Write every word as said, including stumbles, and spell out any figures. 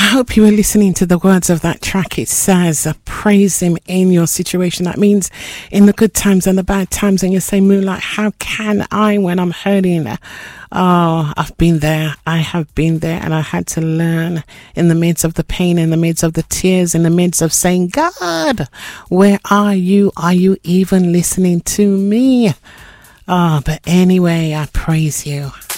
I hope you were listening to the words of that track. It says, uh, praise him in your situation. That means in the good times and the bad times. And you say, Moonlight, how can I when I'm hurting? Oh, I've been there. I have been there. And I had to learn in the midst of the pain, in the midst of the tears, in the midst of saying, God, where are you? Are you even listening to me? Oh, but anyway, I praise you.